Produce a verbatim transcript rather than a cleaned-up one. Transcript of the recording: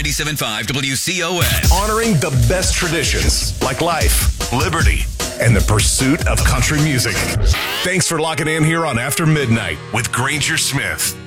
ninety-seven point five W C O S. Honoring the best traditions like life, liberty, and the pursuit of country music. Thanks for locking in here on After Midnight with Granger Smith.